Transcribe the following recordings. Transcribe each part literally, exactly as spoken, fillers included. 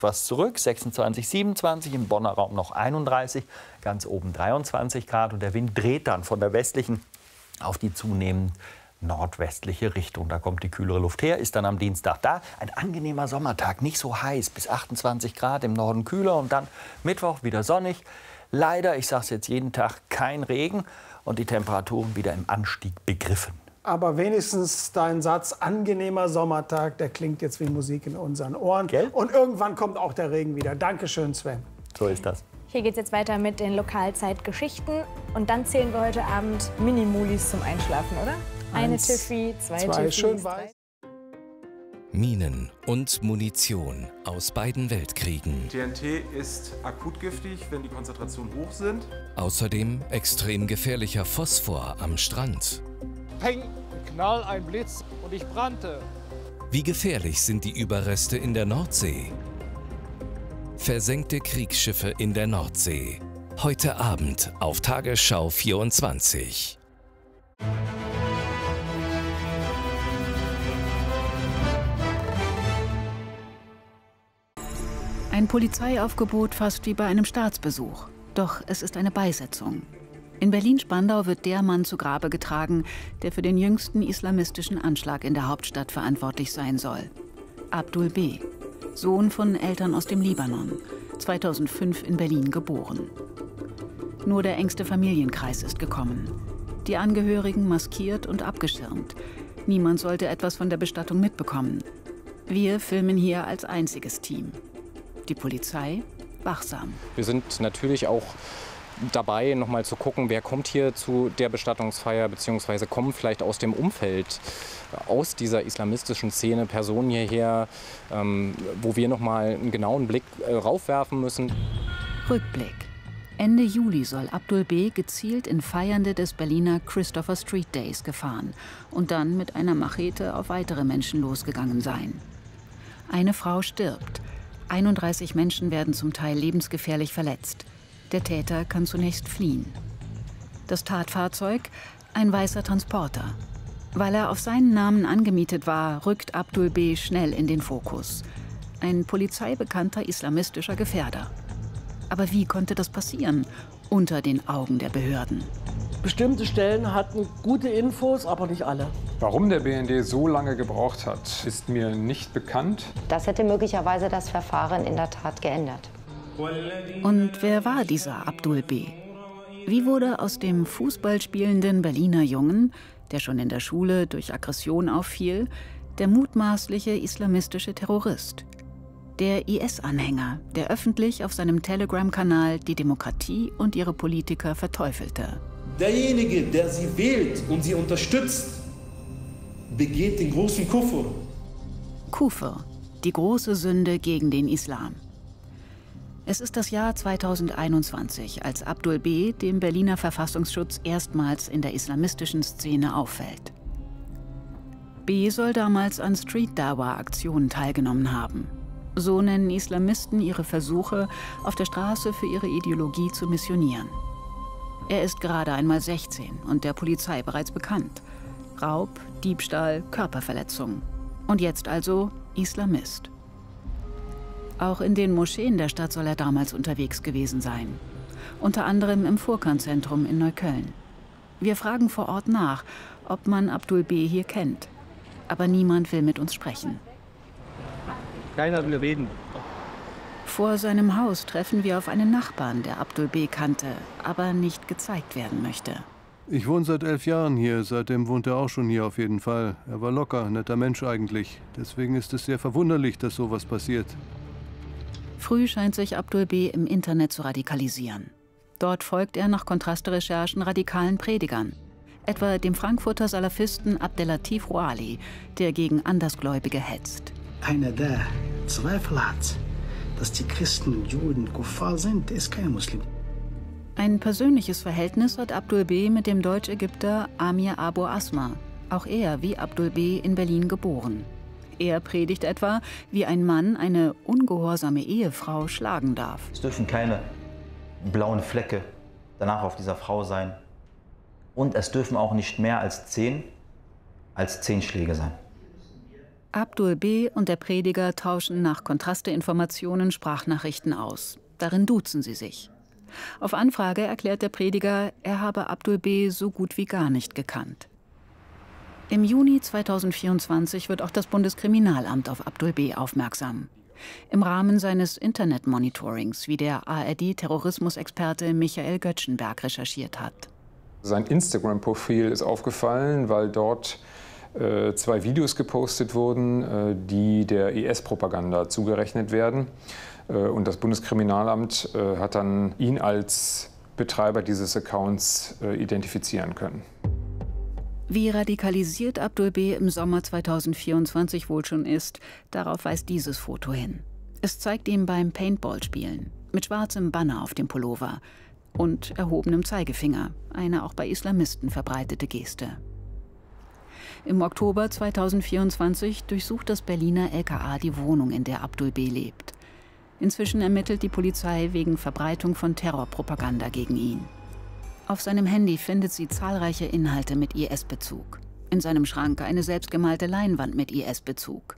Was zurück, sechsundzwanzig, siebenundzwanzig, im Bonner Raum noch einunddreißig, ganz oben dreiundzwanzig Grad. Und der Wind dreht dann von der westlichen auf die zunehmend nordwestliche Richtung. Da kommt die kühlere Luft her, ist dann am Dienstag da. Ein angenehmer Sommertag, nicht so heiß, bis achtundzwanzig Grad, im Norden kühler und dann Mittwoch wieder sonnig. Leider, ich sage es jetzt jeden Tag, kein Regen und die Temperaturen wieder im Anstieg begriffen. Aber wenigstens dein Satz, angenehmer Sommertag, der klingt jetzt wie Musik in unseren Ohren. Gell? Und irgendwann kommt auch der Regen wieder. Dankeschön, Sven. So ist das. Hier geht es jetzt weiter mit den Lokalzeitgeschichten. Und dann zählen wir heute Abend Mini-Mulis zum Einschlafen, oder? Eine Eins, Tiffy, zwei, zwei Tiffys, schön drei. weiß. Minen und Munition aus beiden Weltkriegen. T N T ist akut giftig, wenn die Konzentrationen hoch sind. Außerdem extrem gefährlicher Phosphor am Strand. Peng, Knall, ein Blitz und ich brannte. Wie gefährlich sind die Überreste in der Nordsee? Versenkte Kriegsschiffe in der Nordsee. Heute Abend auf Tagesschau vierundzwanzig. Ein Polizeiaufgebot fast wie bei einem Staatsbesuch. Doch es ist eine Beisetzung. In Berlin-Spandau wird der Mann zu Grabe getragen, der für den jüngsten islamistischen Anschlag in der Hauptstadt verantwortlich sein soll. Abdul B., Sohn von Eltern aus dem Libanon, zweitausendfünf in Berlin geboren. Nur der engste Familienkreis ist gekommen. Die Angehörigen maskiert und abgeschirmt. Niemand sollte etwas von der Bestattung mitbekommen. Wir filmen hier als einziges Team. Die Polizei wachsam. Wir sind natürlich auch dabei, noch mal zu gucken, wer kommt hier zu der Bestattungsfeier, beziehungsweise kommen vielleicht aus dem Umfeld, aus dieser islamistischen Szene Personen hierher, ähm, wo wir noch mal einen genauen Blick äh, raufwerfen müssen. Rückblick. Ende Juli soll Abdul B. gezielt in Feiernde des Berliner Christopher Street Days gefahren und dann mit einer Machete auf weitere Menschen losgegangen sein. Eine Frau stirbt. einunddreißig Menschen werden zum Teil lebensgefährlich verletzt. Der Täter kann zunächst fliehen. Das Tatfahrzeug? Ein weißer Transporter. Weil er auf seinen Namen angemietet war, rückt Abdul B. schnell in den Fokus. Ein polizeibekannter islamistischer Gefährder. Aber wie konnte das passieren? Unter den Augen der Behörden. Bestimmte Stellen hatten gute Infos, aber nicht alle. Warum der B N D so lange gebraucht hat, ist mir nicht bekannt. Das hätte möglicherweise das Verfahren in der Tat geändert. Und wer war dieser Abdul B.? Wie wurde aus dem fußballspielenden Berliner Jungen, der schon in der Schule durch Aggression auffiel, der mutmaßliche islamistische Terrorist? Der I S-Anhänger, der öffentlich auf seinem Telegram-Kanal die Demokratie und ihre Politiker verteufelte. Derjenige, der sie wählt und sie unterstützt, begeht den großen Kufr. Kufr, die große Sünde gegen den Islam. Es ist das Jahr zweitausendeinundzwanzig, als Abdul B. dem Berliner Verfassungsschutz erstmals in der islamistischen Szene auffällt. B. soll damals an Street-Dawa-Aktionen teilgenommen haben. So nennen Islamisten ihre Versuche, auf der Straße für ihre Ideologie zu missionieren. Er ist gerade einmal sechzehn und der Polizei bereits bekannt. Raub, Diebstahl, Körperverletzung. Und jetzt also Islamist. Auch in den Moscheen der Stadt soll er damals unterwegs gewesen sein. Unter anderem im Furkan-Zentrum in Neukölln. Wir fragen vor Ort nach, ob man Abdul B. hier kennt. Aber niemand will mit uns sprechen. Keiner will reden. Vor seinem Haus treffen wir auf einen Nachbarn, der Abdul B. kannte, aber nicht gezeigt werden möchte. Ich wohne seit elf Jahren hier. Seitdem wohnt er auch schon hier auf jeden Fall. Er war locker, netter Mensch eigentlich. Deswegen ist es sehr verwunderlich, dass sowas passiert. Früh scheint sich Abdul B. im Internet zu radikalisieren. Dort folgt er nach Kontrasterecherchen radikalen Predigern. Etwa dem Frankfurter Salafisten Abdelatif Rouali, der gegen Andersgläubige hetzt. Einer, der Zweifel hat, dass die Christen und Juden Kuffar sind, ist kein Muslim. Ein persönliches Verhältnis hat Abdul B. mit dem Deutsch-Ägypter Amir Abu Asma. Auch er, wie Abdul B., in Berlin geboren. Er predigt etwa, wie ein Mann eine ungehorsame Ehefrau schlagen darf. Es dürfen keine blauen Flecke danach auf dieser Frau sein. Und es dürfen auch nicht mehr als zehn, als zehn Schläge sein. Abdul B. und der Prediger tauschen nach Kontrasteinformationen Sprachnachrichten aus. Darin duzen sie sich. Auf Anfrage erklärt der Prediger, er habe Abdul B. so gut wie gar nicht gekannt. Im Juni zweitausendvierundzwanzig wird auch das Bundeskriminalamt auf Abdul B. aufmerksam. Im Rahmen seines Internet-Monitorings, wie der A R D-Terrorismusexperte Michael Göttschenberg recherchiert hat. Sein Instagram-Profil ist aufgefallen, weil dort äh, zwei Videos gepostet wurden, äh, die der I S-Propaganda zugerechnet werden. Äh, und das Bundeskriminalamt äh, hat dann ihn als Betreiber dieses Accounts äh, identifizieren können. Wie radikalisiert Abdul B. im Sommer zweitausendvierundzwanzig wohl schon ist, darauf weist dieses Foto hin. Es zeigt ihn beim Paintball-Spielen, mit schwarzem Banner auf dem Pullover und erhobenem Zeigefinger, eine auch bei Islamisten verbreitete Geste. Im Oktober zweitausendvierundzwanzig durchsucht das Berliner L K A die Wohnung, in der Abdul B. lebt. Inzwischen ermittelt die Polizei wegen Verbreitung von Terrorpropaganda gegen ihn. Auf seinem Handy findet sie zahlreiche Inhalte mit I S-Bezug. In seinem Schrank eine selbstgemalte Leinwand mit I S-Bezug.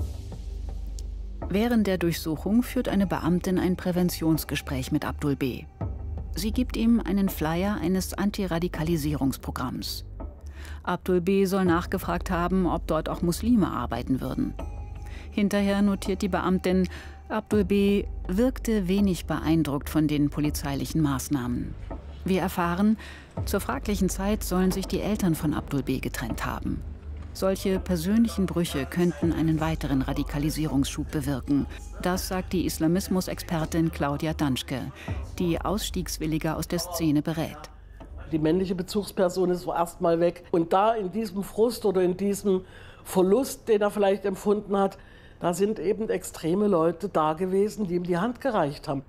Während der Durchsuchung führt eine Beamtin ein Präventionsgespräch mit Abdul B. Sie gibt ihm einen Flyer eines Antiradikalisierungsprogramms. Abdul B. soll nachgefragt haben, ob dort auch Muslime arbeiten würden. Hinterher notiert die Beamtin, Abdul B. wirkte wenig beeindruckt von den polizeilichen Maßnahmen. Wir erfahren, zur fraglichen Zeit sollen sich die Eltern von Abdul B. getrennt haben. Solche persönlichen Brüche könnten einen weiteren Radikalisierungsschub bewirken. Das sagt die Islamismusexpertin Claudia Danschke, die Ausstiegswillige aus der Szene berät. Die männliche Bezugsperson ist erst mal weg. Und da in diesem Frust oder in diesem Verlust, den er vielleicht empfunden hat, da sind eben extreme Leute da gewesen, die ihm die Hand gereicht haben.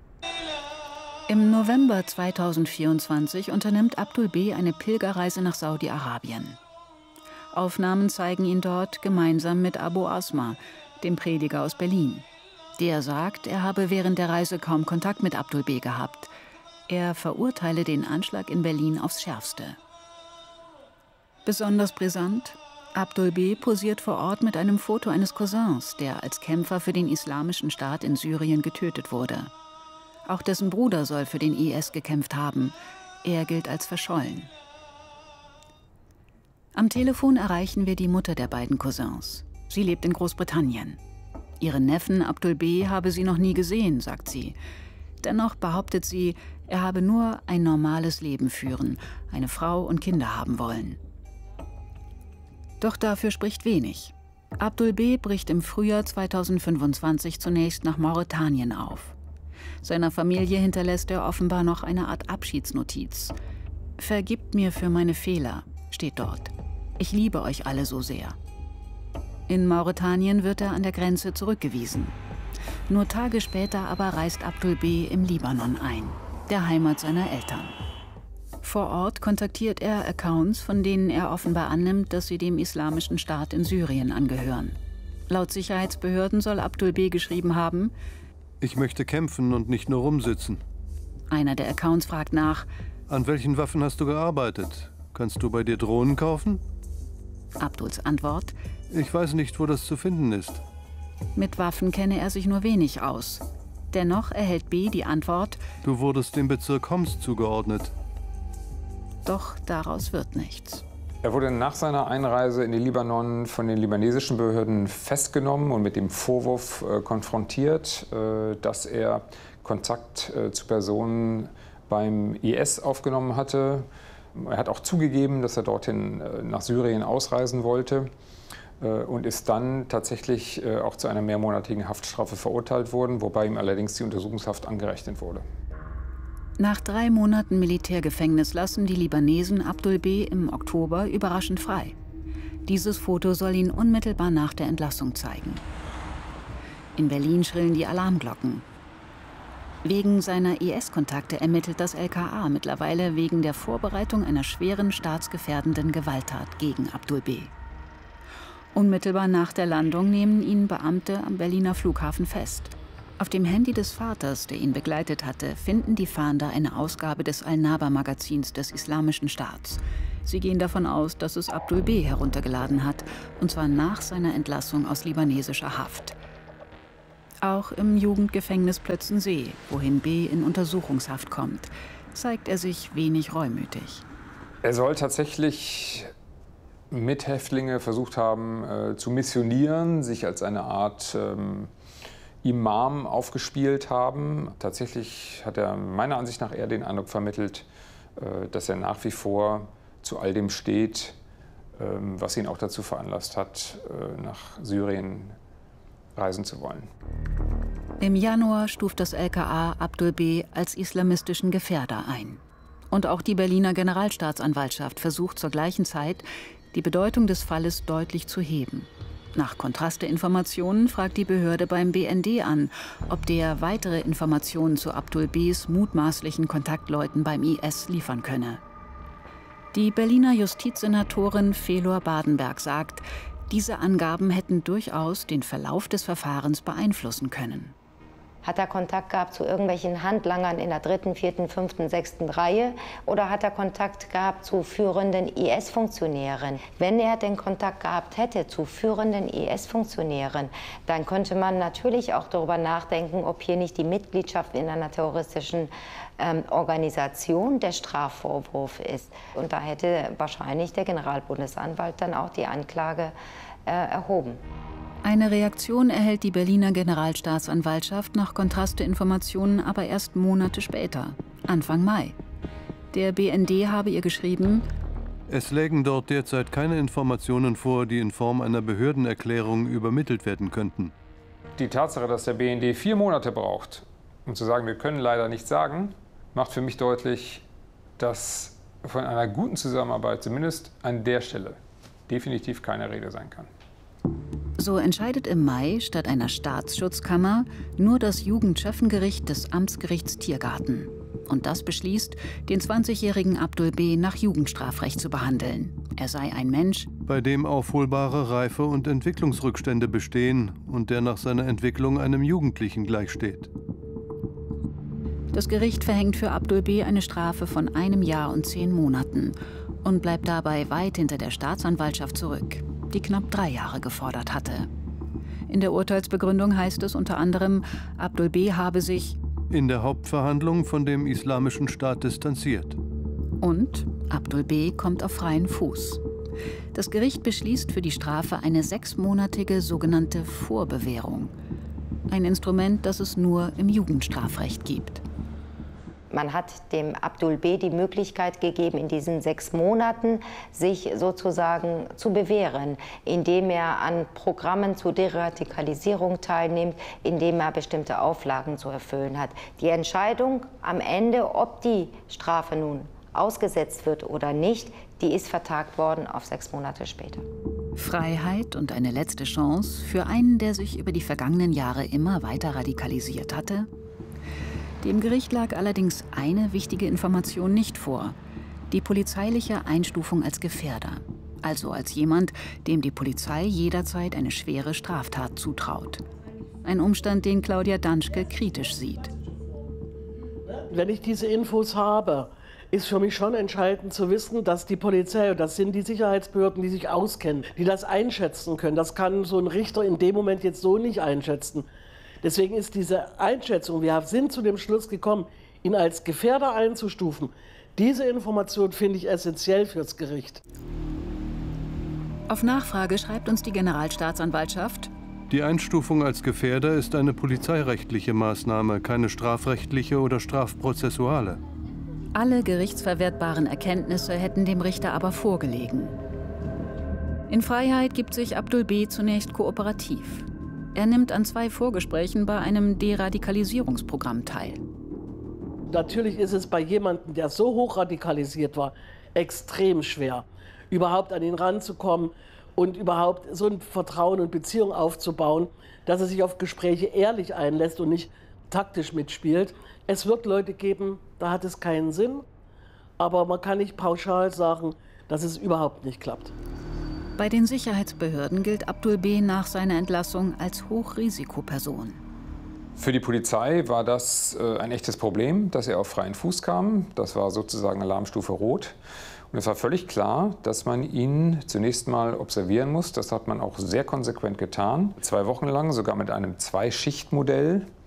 Im November zweitausendvierundzwanzig unternimmt Abdul B. eine Pilgerreise nach Saudi-Arabien. Aufnahmen zeigen ihn dort gemeinsam mit Abu Asma, dem Prediger aus Berlin. Der sagt, er habe während der Reise kaum Kontakt mit Abdul B. gehabt. Er verurteile den Anschlag in Berlin aufs Schärfste. Besonders brisant: Abdul B. posiert vor Ort mit einem Foto eines Cousins, der als Kämpfer für den Islamischen Staat in Syrien getötet wurde. Auch dessen Bruder soll für den I S gekämpft haben. Er gilt als verschollen. Am Telefon erreichen wir die Mutter der beiden Cousins. Sie lebt in Großbritannien. Ihren Neffen Abdul B. habe sie noch nie gesehen, sagt sie. Dennoch behauptet sie, er habe nur ein normales Leben führen, eine Frau und Kinder haben wollen. Doch dafür spricht wenig. Abdul B. bricht im Frühjahr zweitausendfünfundzwanzig zunächst nach Mauretanien auf. Seiner Familie hinterlässt er offenbar noch eine Art Abschiedsnotiz. »Vergibt mir für meine Fehler«, steht dort. »Ich liebe euch alle so sehr.« In Mauretanien wird er an der Grenze zurückgewiesen. Nur Tage später aber reist Abdul B. im Libanon ein, der Heimat seiner Eltern. Vor Ort kontaktiert er Accounts, von denen er offenbar annimmt, dass sie dem Islamischen Staat in Syrien angehören. Laut Sicherheitsbehörden soll Abdul B. geschrieben haben: Ich möchte kämpfen und nicht nur rumsitzen. Einer der Accounts fragt nach: An welchen Waffen hast du gearbeitet? Kannst du bei dir Drohnen kaufen? Abduls Antwort: Ich weiß nicht, wo das zu finden ist. Mit Waffen kenne er sich nur wenig aus. Dennoch erhält B. die Antwort: Du wurdest dem Bezirk Homs zugeordnet. Doch daraus wird nichts. Er wurde nach seiner Einreise in den Libanon von den libanesischen Behörden festgenommen und mit dem Vorwurf äh, konfrontiert, äh, dass er Kontakt äh, zu Personen beim I S aufgenommen hatte. Er hat auch zugegeben, dass er dorthin äh, nach Syrien ausreisen wollte äh, und ist dann tatsächlich äh, auch zu einer mehrmonatigen Haftstrafe verurteilt worden, wobei ihm allerdings die Untersuchungshaft angerechnet wurde. Nach drei Monaten Militärgefängnis lassen die Libanesen Abdul B. im Oktober überraschend frei. Dieses Foto soll ihn unmittelbar nach der Entlassung zeigen. In Berlin schrillen die Alarmglocken. Wegen seiner I S-Kontakte ermittelt das L K A mittlerweile wegen der Vorbereitung einer schweren staatsgefährdenden Gewalttat gegen Abdul B. Unmittelbar nach der Landung nehmen ihn Beamte am Berliner Flughafen fest. Auf dem Handy des Vaters, der ihn begleitet hatte, finden die Fahnder eine Ausgabe des Al-Naba-Magazins des Islamischen Staats. Sie gehen davon aus, dass es Abdul B. heruntergeladen hat, und zwar nach seiner Entlassung aus libanesischer Haft. Auch im Jugendgefängnis Plötzensee, wohin B. in Untersuchungshaft kommt, zeigt er sich wenig reumütig. Er soll tatsächlich Mithäftlinge versucht haben äh, zu missionieren, sich als eine Art ähm, Imam aufgespielt haben. Tatsächlich hat er meiner Ansicht nach eher den Eindruck vermittelt, äh, dass er nach wie vor zu all dem steht, äh, was ihn auch dazu veranlasst hat, äh, nach Syrien reisen zu wollen. Im Januar stuft das L K A Abdul B. als islamistischen Gefährder ein. Und auch die Berliner Generalstaatsanwaltschaft versucht zur gleichen Zeit, die Bedeutung des Falles deutlich zu heben. Nach Kontrasteinformationen fragt die Behörde beim B N D an, ob der weitere Informationen zu Abdul B.s mutmaßlichen Kontaktleuten beim I S liefern könne. Die Berliner Justizsenatorin Felor Badenberg sagt, diese Angaben hätten durchaus den Verlauf des Verfahrens beeinflussen können. Hat er Kontakt gehabt zu irgendwelchen Handlangern in der dritten, vierten, fünften, sechsten Reihe? Oder hat er Kontakt gehabt zu führenden I S-Funktionären? Wenn er den Kontakt gehabt hätte zu führenden I S-Funktionären, dann könnte man natürlich auch darüber nachdenken, ob hier nicht die Mitgliedschaft in einer terroristischen ähm, Organisation der Strafvorwurf ist. Und da hätte wahrscheinlich der Generalbundesanwalt dann auch die Anklage äh, erhoben. Eine Reaktion erhält die Berliner Generalstaatsanwaltschaft nach Kontrasteinformationen aber erst Monate später, Anfang Mai. Der B N D habe ihr geschrieben: Es lägen dort derzeit keine Informationen vor, die in Form einer Behördenerklärung übermittelt werden könnten. Die Tatsache, dass der B N D vier Monate braucht, um zu sagen, wir können leider nichts sagen, macht für mich deutlich, dass von einer guten Zusammenarbeit zumindest an der Stelle definitiv keine Rede sein kann. So entscheidet im Mai statt einer Staatsschutzkammer nur das Jugendschöffengericht des Amtsgerichts Tiergarten. Und das beschließt, den zwanzigjährigen Abdul B. nach Jugendstrafrecht zu behandeln. Er sei ein Mensch, bei dem aufholbare Reife- und Entwicklungsrückstände bestehen und der nach seiner Entwicklung einem Jugendlichen gleichsteht. Das Gericht verhängt für Abdul B. eine Strafe von einem Jahr und zehn Monaten und bleibt dabei weit hinter der Staatsanwaltschaft zurück, die knapp drei Jahre gefordert hatte. In der Urteilsbegründung heißt es unter anderem, Abdul B. habe sich in der Hauptverhandlung von dem Islamischen Staat distanziert. Und Abdul B. kommt auf freien Fuß. Das Gericht beschließt für die Strafe eine sechsmonatige sogenannte Vorbewährung. Ein Instrument, das es nur im Jugendstrafrecht gibt. Man hat dem Abdul B. die Möglichkeit gegeben, in diesen sechs Monaten sich sozusagen zu bewähren, indem er an Programmen zur Deradikalisierung teilnimmt, indem er bestimmte Auflagen zu erfüllen hat. Die Entscheidung am Ende, ob die Strafe nun ausgesetzt wird oder nicht, die ist vertagt worden auf sechs Monate später. Freiheit und eine letzte Chance für einen, der sich über die vergangenen Jahre immer weiter radikalisiert hatte? Dem Gericht lag allerdings eine wichtige Information nicht vor: die polizeiliche Einstufung als Gefährder, also als jemand, dem die Polizei jederzeit eine schwere Straftat zutraut. Ein Umstand, den Claudia Danschke kritisch sieht. Wenn ich diese Infos habe, ist für mich schon entscheidend zu wissen, dass die Polizei, und das sind die Sicherheitsbehörden, die sich auskennen, die das einschätzen können. Das kann so ein Richter in dem Moment jetzt so nicht einschätzen. Deswegen ist diese Einschätzung, wir sind zu dem Schluss gekommen, ihn als Gefährder einzustufen. Diese Information finde ich essentiell fürs Gericht. Auf Nachfrage schreibt uns die Generalstaatsanwaltschaft: Die Einstufung als Gefährder ist eine polizeirechtliche Maßnahme, keine strafrechtliche oder strafprozessuale. Alle gerichtsverwertbaren Erkenntnisse hätten dem Richter aber vorgelegen. In Freiheit gibt sich Abdul B. zunächst kooperativ. Er nimmt an zwei Vorgesprächen bei einem Deradikalisierungsprogramm teil. Natürlich ist es bei jemandem, der so hoch radikalisiert war, extrem schwer, überhaupt an ihn ranzukommen und überhaupt so ein Vertrauen und Beziehung aufzubauen, dass er sich auf Gespräche ehrlich einlässt und nicht taktisch mitspielt. Es wird Leute geben, da hat es keinen Sinn, aber man kann nicht pauschal sagen, dass es überhaupt nicht klappt. Bei den Sicherheitsbehörden gilt Abdul B. nach seiner Entlassung als Hochrisikoperson. Für die Polizei war das äh, ein echtes Problem, dass er auf freien Fuß kam. Das war sozusagen Alarmstufe Rot. Und es war völlig klar, dass man ihn zunächst mal observieren muss. Das hat man auch sehr konsequent getan. Zwei Wochen lang, sogar mit einem Zwei-Schicht-Modell.